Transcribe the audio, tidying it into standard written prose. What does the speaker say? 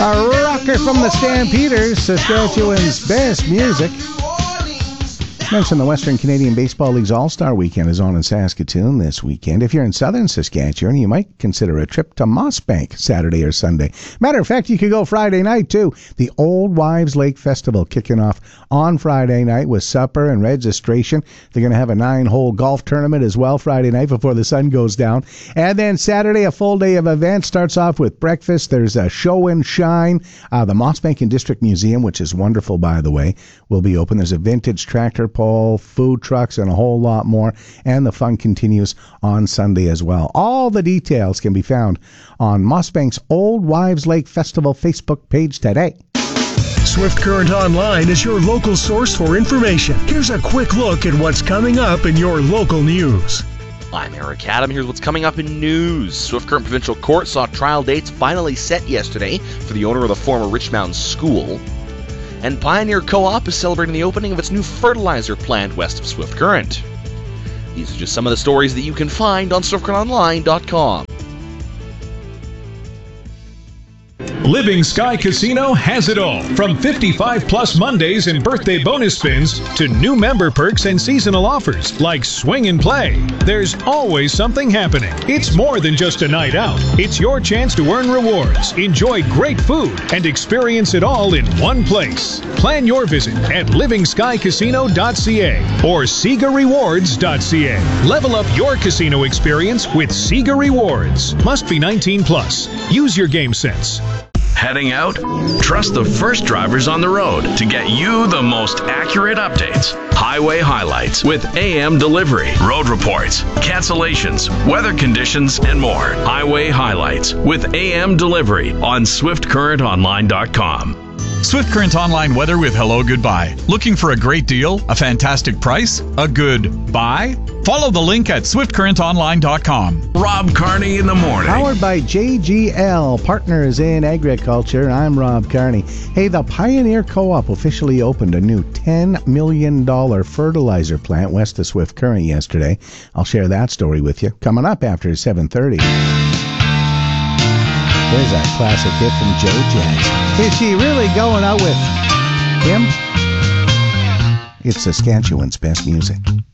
A rocker from the Stampeders, Saskatchewan's best music. Mentioned the Western Canadian Baseball League's All-Star Weekend is on in Saskatoon this weekend. If you're in southern Saskatchewan, you might consider a trip to Mossbank Saturday or Sunday. Matter of fact, you could go Friday night, too. The Old Wives Lake Festival kicking off on Friday night with supper and registration. They're going to have a 9-hole golf tournament as well Friday night before the sun goes down. And then Saturday, a full day of events. Starts off with breakfast. There's a show and shine. The Mossbank and District Museum, which is wonderful, by the way, will be open. There's a vintage tractor pull, food trucks, and a whole lot more. And the fun continues on Sunday as well. All the details can be found on Mossbank's Old Wives Lake Festival Facebook page today. Swift Current Online is your local source for information. Here's a quick look at what's coming up in your local news. I'm Eric Adam. Here's what's coming up in news. Swift Current Provincial Court saw trial dates finally set yesterday for the owner of the former Rich Mountain School. And Pioneer Co-op is celebrating the opening of its new fertilizer plant west of Swift Current. These are just some of the stories that you can find on SwiftCurrentOnline.com. Living Sky Casino has it all. From 55-plus Mondays and birthday bonus spins to new member perks and seasonal offers like Swing and Play. There's always something happening. It's more than just a night out. It's your chance to earn rewards, enjoy great food, and experience it all in one place. Plan your visit at livingskycasino.ca or SegaRewards.ca. Level up your casino experience with Sega Rewards. Must be 19 plus. Use your game sense. Heading out? Trust the first drivers on the road to get you the most accurate updates. Highway highlights with AM delivery, road reports, cancellations, weather conditions, and more. Highway highlights with AM delivery on SwiftCurrentOnline.com. Swift Current Online weather with Hello Goodbye. Looking for a great deal? A fantastic price? A good buy? Follow the link at SwiftCurrentOnline.com. Rob Carney in the morning. Powered by JGL, Partners in Agriculture. I'm Rob Carney. Hey, the Pioneer Co-op officially opened a new $10 million fertilizer plant west of Swift Current yesterday. I'll share that story with you coming up after 7:30. There's our classic hit from Joe Jazz. Is she really going out with him? It's Saskatchewan's best music.